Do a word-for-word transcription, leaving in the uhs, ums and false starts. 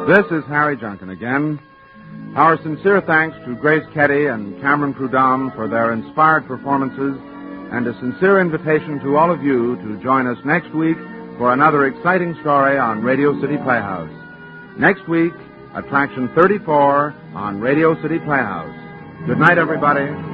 This is Harry Junkin again. Our sincere thanks to Grace Keddy and Cameron Prudhomme for their inspired performances, and a sincere invitation to all of you to join us next week for another exciting story on Radio City Playhouse. Next week, Attraction thirty-four on Radio City Playhouse. Good night, everybody.